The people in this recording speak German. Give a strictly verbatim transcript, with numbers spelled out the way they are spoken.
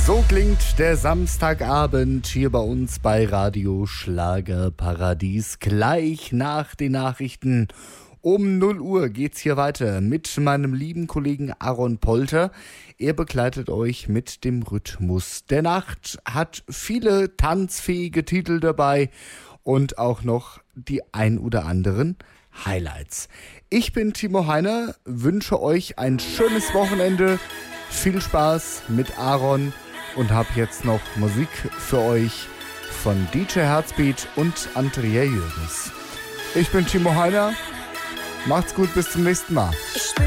So klingt der Samstagabend hier bei uns bei Radio Schlagerparadies. Gleich nach den Nachrichten um null Uhr geht's hier weiter mit meinem lieben Kollegen Aaron Polter. Er begleitet euch mit dem Rhythmus der Nacht, hat viele tanzfähige Titel dabei und auch noch die ein oder anderen Highlights. Ich bin Timo Heiner, wünsche euch ein schönes Wochenende, viel Spaß mit Aaron und habe jetzt noch Musik für euch von D J Herzbeat und Andrea Jürgens. Ich bin Timo Heiner, macht's gut, bis zum nächsten Mal.